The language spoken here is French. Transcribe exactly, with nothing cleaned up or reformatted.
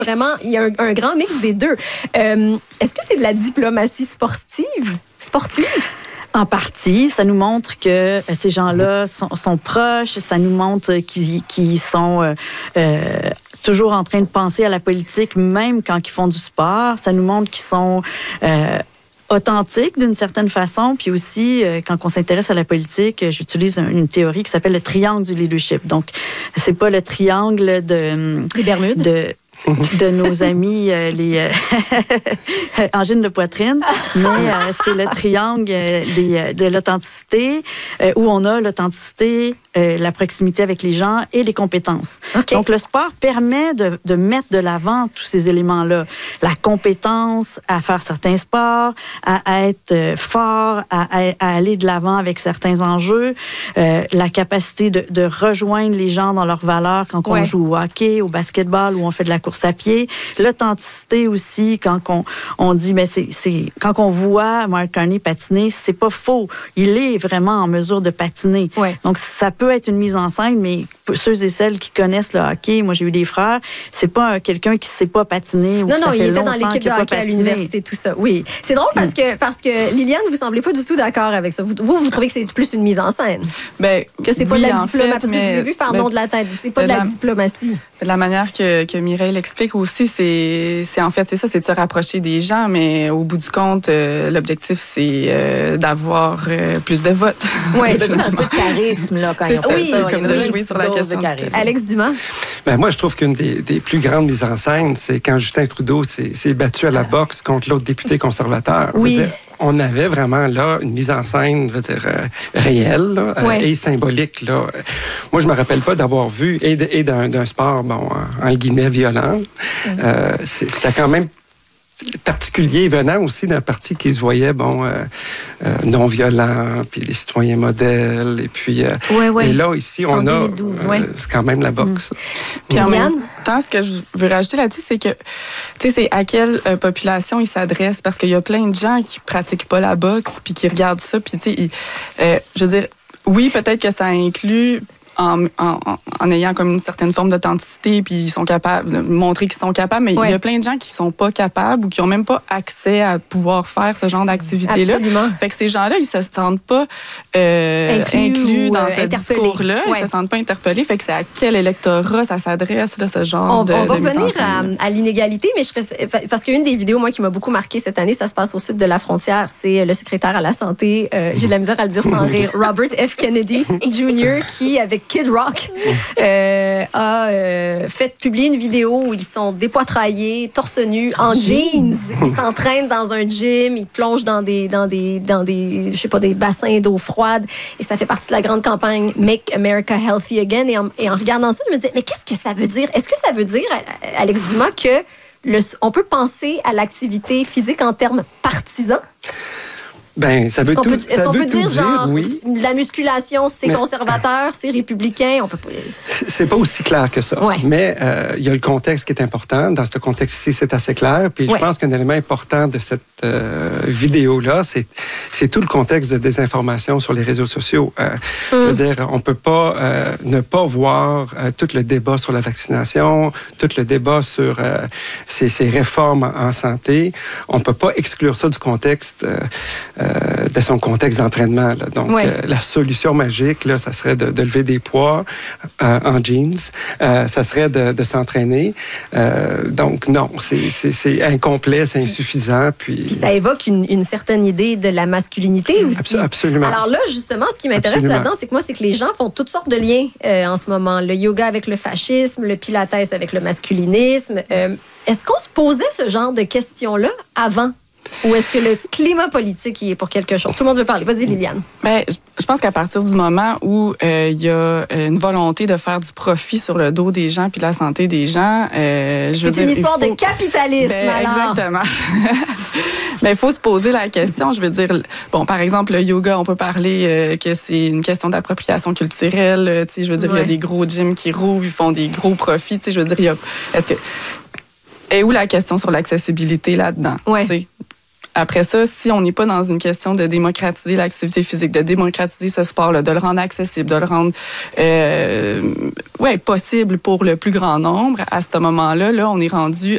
Vraiment, il y a un, un grand mix des deux. Euh, est-ce que c'est de la diplomatie sportive? Sportive? En partie, ça nous montre que ces gens-là sont, sont proches, ça nous montre qu'ils, qu'ils sont euh, euh, toujours en train de penser à la politique, même quand ils font du sport. Ça nous montre qu'ils sont euh, authentiques d'une certaine façon. Puis aussi, euh, quand on s'intéresse à la politique, j'utilise une théorie qui s'appelle le triangle du leadership. Donc, c'est pas le triangle de... Les Bermudes? De, de nos amis, euh, les euh, angines de poitrine, mais euh, c'est le triangle des, de l'authenticité, euh, où on a l'authenticité, euh, la proximité avec les gens et les compétences. Okay. Donc, le sport permet de, de mettre de l'avant tous ces éléments-là. La compétence à faire certains sports, à, à être fort, à, à, à aller de l'avant avec certains enjeux, euh, la capacité de, de rejoindre les gens dans leurs valeurs quand on ouais. joue au hockey, au basketball, ou on fait de la course à pied. L'authenticité aussi, quand on, on dit, mais c'est, c'est, quand on voit Mark Carney patiner, c'est pas faux. Il est vraiment en mesure de patiner. Ouais. Donc, ça peut être une mise en scène, mais pour ceux et celles qui connaissent le hockey, moi, j'ai eu des frères, c'est pas quelqu'un qui sait pas patiner. Ou non, que non, ça il fait était dans l'équipe de hockey à l'université, tout ça. Oui. C'est drôle parce que, parce que Liliane, vous semblez pas du tout d'accord avec ça. Vous, vous, vous trouvez que c'est plus une mise en scène? Ben, que c'est pas oui, de la diplomatie. Fait, parce que je vous ai vu faire ben, nom de la tête. C'est pas de la, la diplomatie. De la manière que, que Mireille l'explique aussi, c'est, c'est en fait, c'est ça, c'est de se rapprocher des gens, mais au bout du compte, euh, l'objectif, c'est euh, d'avoir euh, plus de votes. Oui, un peu de charisme, là, quand c'est on fait oui, ça. Comme de jouer sur la question de charisme. Alex Dumas? Ben, moi, je trouve qu'une des, des plus grandes mises en scène, c'est quand Justin Trudeau s'est, s'est battu à la boxe contre l'autre député conservateur. Oui. Dire, on avait vraiment là une mise en scène, je veux dire, euh, réelle là, ouais. euh, et symbolique. Là. Moi, je me rappelle pas d'avoir vu, et, de, et d'un, d'un sport, bon, en, en guillemets, violent. Mm. Euh, c'était quand même particulier, venant aussi d'un parti qui se voyait, bon, euh, euh, non-violent, puis des citoyens modèles, et puis... Euh, ouais, ouais. Et là, ici, on a... deux mille douze, ouais. euh, c'est quand même la boxe. Mm. Puis en même temps, ce que je veux rajouter là-dessus, c'est que, tu sais, c'est à quelle euh, population il s'adresse, parce qu'il y a plein de gens qui pratiquent pas la boxe, puis qui regardent ça, puis tu sais, euh, je veux dire, oui, peut-être que ça inclut... En, en, en ayant comme une certaine forme d'authenticité, puis ils sont capables de montrer qu'ils sont capables, mais ouais. il y a plein de gens qui sont pas capables ou qui ont même pas accès à pouvoir faire ce genre d'activité-là. Absolument. Fait que ces gens-là, ils se sentent pas euh, inclus, inclus dans euh, ce discours-là, ouais. ils se sentent pas interpellés. Fait que c'est à quel électorat ça s'adresse, là, ce genre on, de On va de revenir à, à l'inégalité, mais je serais, parce qu'une des vidéos, moi, qui m'a beaucoup marqué cette année, ça se passe au sud de la frontière, c'est le secrétaire à la santé, euh, j'ai de la misère à le dire sans rire, Robert F. Kennedy junior, qui, avec Kid Rock, euh, a euh, fait publier une vidéo où ils sont dépoitraillés, torse nu, en jeans. Ils s'entraînent dans un gym, ils plongent dans des, dans des, dans des, je sais pas, des bassins d'eau froide. Et ça fait partie de la grande campagne Make America Healthy Again. Et en, et en regardant ça, je me disais, mais qu'est-ce que ça veut dire? Est-ce que ça veut dire, Alex Dumas, que le, on peut penser à l'activité physique en termes partisans? Ben, ça veut est-ce qu'on tout, peut, est-ce ça qu'on veut peut tout dire, dire, genre, oui. la musculation, c'est mais conservateur, c'est républicain, on peut pas... C'est pas aussi clair que ça. Ouais. Mais euh, il y a le contexte qui est important. Dans ce contexte-ci, c'est assez clair. Puis ouais. je pense qu'un élément important de cette euh, vidéo-là, c'est, c'est tout le contexte de désinformation sur les réseaux sociaux. Euh, mm. Je veux dire, on peut pas euh, ne pas voir euh, tout le débat sur la vaccination, tout le débat sur euh, ces, ces réformes en, en santé. On peut pas exclure ça du contexte... Euh, Euh, de son contexte d'entraînement. Là. Donc, oui. euh, la solution magique, là, ça serait de, de lever des poids euh, en jeans. Euh, ça serait de, de s'entraîner. Euh, donc, non, c'est, c'est, c'est incomplet, c'est insuffisant. Puis, puis ça évoque une, une certaine idée de la masculinité aussi. Absolument. Alors là, justement, ce qui m'intéresse Absolument. là-dedans, c'est que moi, c'est que les gens font toutes sortes de liens euh, en ce moment. Le yoga avec le fascisme, le pilates avec le masculinisme. Euh, est-ce qu'on se posait ce genre de questions-là avant? Ou est-ce que le climat politique y est pour quelque chose? Tout le monde veut parler. Vas-y, Liliane. Bien, je pense qu'à partir du moment où il euh, y a une volonté de faire du profit sur le dos des gens puis la santé des gens, euh, je c'est veux dire... C'est une histoire faut... de capitalisme, ben, alors. Exactement. Mais il faut se poser la question. Je veux dire, bon, par exemple, le yoga, on peut parler euh, que c'est une question d'appropriation culturelle. Tu sais, je veux dire, il ouais. y a des gros gyms qui rouvrent, ils font des gros profits. Tu sais, je veux dire, il y a... Est-ce que... Et où la question sur l'accessibilité là-dedans? Ouais. Tu sais? Après ça, si on n'est pas dans une question de démocratiser l'activité physique, de démocratiser ce sport-là, de le rendre accessible, de le rendre euh, ouais, possible pour le plus grand nombre, à ce moment-là, là, on est rendu